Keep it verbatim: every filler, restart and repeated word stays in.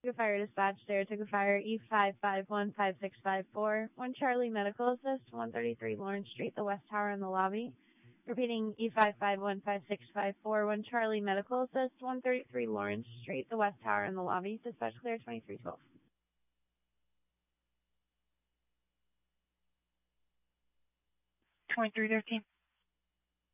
Took a fire dispatch there. Took a fire E five five one five six five four. One Charlie Medical Assist, one thirty-three Lawrence Street, the West Tower in the lobby. Repeating E five five one five six five four. One Charlie Medical Assist, one thirty-three Lawrence Street, the West Tower in the lobby. Dispatch clear twenty-three twelve. twenty-three thirteen.